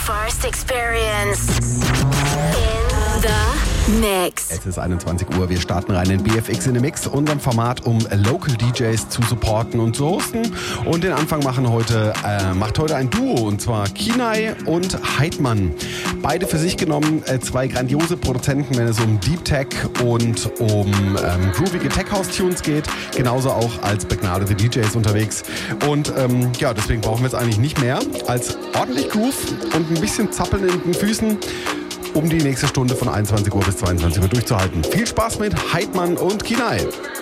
first experience in the mix. Es ist 21 Uhr, wir starten rein in BFX in the Mix, unserem Format, um Local DJs zu supporten und zu hosten. Und den Anfang macht heute ein Duo, und zwar Kinai und Heidmann. Beide für sich genommen zwei grandiose Produzenten, wenn es um Deep Tech und um groovige Tech House Tunes geht. Genauso auch als begnadete DJs unterwegs. Und deswegen brauchen wir jetzt eigentlich nicht mehr als ordentlich Groove und ein bisschen Zappeln in den Füßen, um die nächste Stunde von 21 Uhr bis 22 Uhr durchzuhalten. Viel Spaß mit Heidmann und Kinai.